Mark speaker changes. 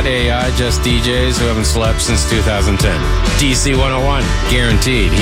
Speaker 1: AI, just DJs who haven't slept since 2010. DC 101, guaranteed.